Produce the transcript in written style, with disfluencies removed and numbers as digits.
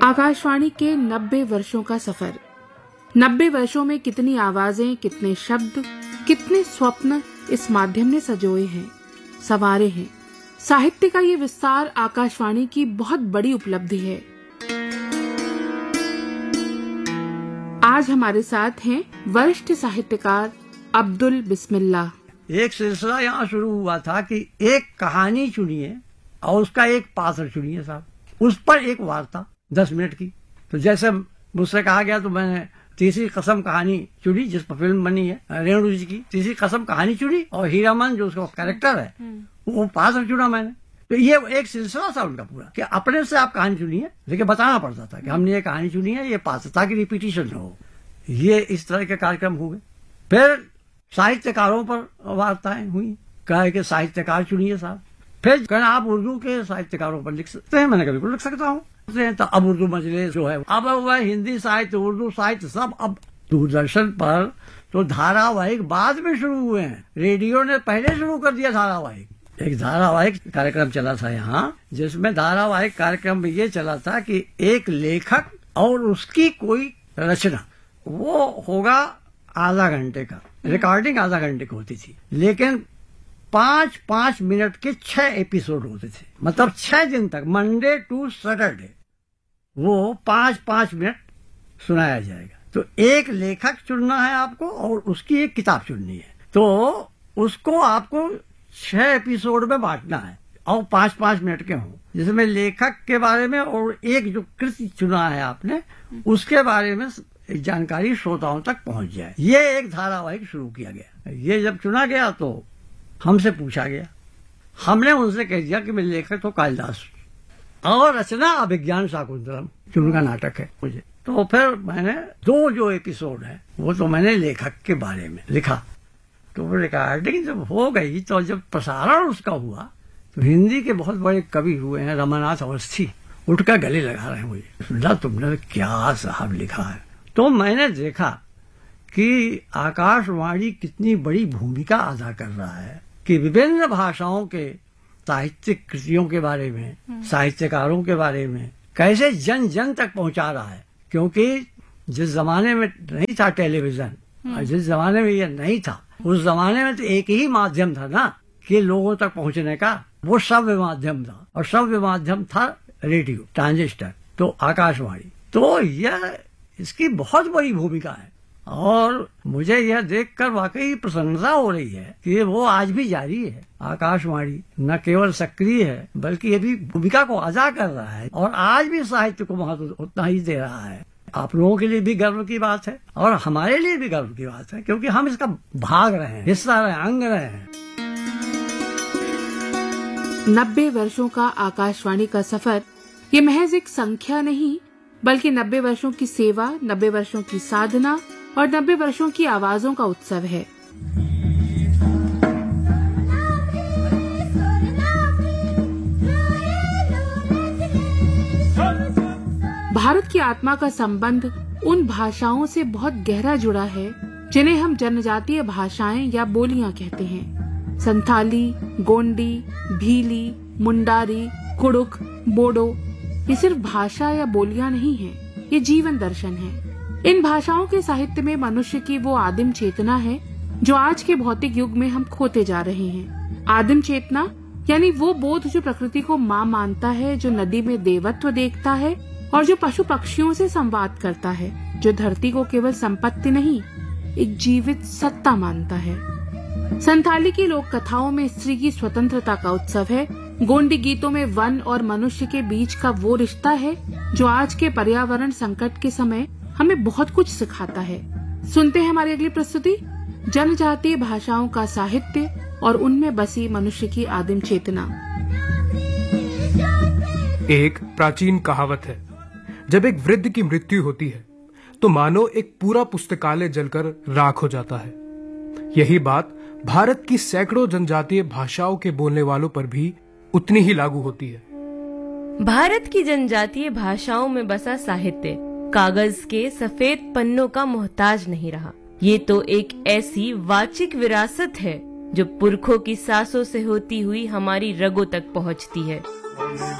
आकाशवाणी के 90 वर्षों का सफर। 90 वर्षों में कितनी आवाजें, कितने शब्द, कितने स्वप्न इस माध्यम ने सजोए हैं, संवारे हैं। साहित्य का ये विस्तार आकाशवाणी की बहुत बड़ी उपलब्धि है। आज हमारे साथ हैं वरिष्ठ साहित्यकार अब्दुल बिस्मिल्लाह। एक सिलसिला यहाँ शुरू हुआ था कि एक कहानी चुनिए और उसका एक पात्र चुनिए साहब, उस पर एक वार्ता 10 मिनट की। तो जैसे मुझसे कहा गया तो मैंने तीसरी कसम कहानी चुनी, जिस पर फिल्म बनी है रेणु जी की। तीसरी कसम कहानी चुनी और हीरामन जो उसका कैरेक्टर है वो पात्र चुना मैंने। तो ये एक सिलसिला था उनका पूरा कि अपने से आप कहानी चुनिए, लेकिन बताना पड़ता था कि हमने ये कहानी चुनी है, ये पात्र, ताकि रिपीटिशन न हो। ये इस तरह के कार्यक्रम हुए। फिर साहित्यकारों पर वार्ताएं हुई, कहा कि साहित्यकार चुनिए साहब। फिर कहना आप उर्दू के साहित्यकारों पर लिख सकते हैं। मैंने कहा बिल्कुल लिख सकता हूँ। तो अब उर्दू मजलिस जो है, अब वह हिंदी साहित्य, उर्दू साहित्य सब। अब दूरदर्शन पर तो धारावाहिक बाद में शुरू हुए हैं, रेडियो ने पहले शुरू कर दिया धारावाहिक। एक धारावाहिक कार्यक्रम चला था यहाँ, जिसमें धारावाहिक कार्यक्रम में ये चला था कि एक लेखक और उसकी कोई रचना, वो होगा आधा घंटे का, रिकॉर्डिंग आधा घंटे की होती थी, लेकिन 5-5 मिनट के 6 एपिसोड होते थे। मतलब 6 दिन तक, मंडे टू सैटरडे, वो 5-5 मिनट सुनाया जाएगा। तो एक लेखक चुनना है आपको और उसकी एक किताब चुननी है। तो उसको आपको 6 एपिसोड में बांटना है और 5-5 मिनट के हों, जिसमें लेखक के बारे में और एक जो कृति चुना है आपने उसके बारे में जानकारी श्रोताओं तक पहुंच जाए। ये एक धारावाहिक शुरू किया गया। ये जब चुना गया तो हमसे पूछा गया, हमने उनसे कह दिया कि मेरे लेखक तो कालिदास और रचना अभिज्ञान शाकुंतलम, जो उनका नाटक है मुझे। तो फिर मैंने 2 जो एपिसोड है वो तो मैंने लेखक के बारे में लिखा। तो रिकॉर्डिंग जब हो गई, तो जब प्रसारण उसका हुआ, तो हिंदी के बहुत बड़े कवि हुए हैं, रमानाथ अवस्थी, उठकर गले लगा रहे हैं मुझे, सुना तुमने क्या साहब लिखा है। तो मैंने देखा कि आकाशवाणी कितनी बड़ी भूमिका अदा कर रहा है कि विभिन्न भाषाओं के साहित्यिक कृतियों के बारे में, साहित्यकारों के बारे में कैसे जन जन तक पहुंचा रहा है। क्योंकि जिस जमाने में नहीं था टेलीविजन, और जिस जमाने में ये नहीं था, उस जमाने में तो एक ही माध्यम था ना कि लोगों तक पहुंचने का, वो श्रव्य माध्यम था, और श्रव्य माध्यम था रेडियो, ट्रांजिस्टर, तो आकाशवाणी। तो यह इसकी बहुत बड़ी भूमिका है और मुझे यह देखकर वाकई प्रसन्नता हो रही है कि वो आज भी जारी है। आकाशवाणी न केवल सक्रिय है बल्कि ये भी भूमिका को अदा कर रहा है और आज भी साहित्य को महत्व उतना ही दे रहा है। आप लोगों के लिए भी गर्व की बात है और हमारे लिए भी गर्व की बात है, क्योंकि हम इसका भाग रहे हैं, हिस्सा रहे हैं, अंग रहे हैं। 90 वर्षों का आकाशवाणी का सफर ये महज एक संख्या नहीं, बल्कि 90 वर्षों की सेवा, 90 वर्षों की साधना और 90 वर्षों की आवाजों का उत्सव है। भारत की आत्मा का संबंध उन भाषाओं से बहुत गहरा जुड़ा है जिन्हें हम जनजातीय भाषाएं या बोलियां कहते हैं। संथाली, गोंडी, भीली, मुंडारी, कुड़ुक, बोडो, ये सिर्फ भाषा या बोलियां नहीं है, ये जीवन दर्शन है। इन भाषाओं के साहित्य में मनुष्य की वो आदिम चेतना है जो आज के भौतिक युग में हम खोते जा रहे हैं। आदिम चेतना यानी वो बोध जो प्रकृति को माँ मानता है, जो नदी में देवत्व देखता है और जो पशु पक्षियों से संवाद करता है, जो धरती को केवल संपत्ति नहीं, एक जीवित सत्ता मानता है। संथाली की लोक कथाओं में स्त्री की स्वतंत्रता का उत्सव है। गोंडी गीतों में वन और मनुष्य के बीच का वो रिश्ता है जो आज के पर्यावरण संकट के समय हमें बहुत कुछ सिखाता है। सुनते हैं हमारी अगली प्रस्तुति, जनजातीय भाषाओं का साहित्य और उनमें बसी मनुष्य की आदिम चेतना। एक प्राचीन कहावत है, जब एक वृद्ध की मृत्यु होती है तो मानो एक पूरा पुस्तकालय जलकर राख हो जाता है। यही बात भारत की सैकड़ों जनजातीय भाषाओं के बोलने वालों पर भी उतनी ही लागू होती है। भारत की जनजातीय भाषाओं में बसा साहित्य कागज के सफेद पन्नों का मोहताज नहीं रहा। ये तो एक ऐसी वाचिक विरासत है जो पुरखों की सांसों से होती हुई हमारी रगों तक पहुंचती है।